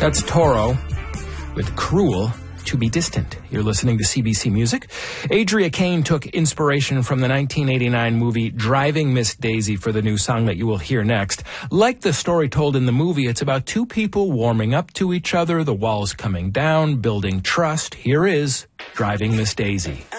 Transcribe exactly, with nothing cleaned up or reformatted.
That's Toro with Cruel to Be Distant. You're listening to C B C Music. Adria Kane took inspiration from the nineteen eighty-nine movie Driving Miss Daisy for the new song that you will hear next. Like the story told in the movie, it's about two people warming up to each other, the walls coming down, building trust. Here is Driving Miss Daisy.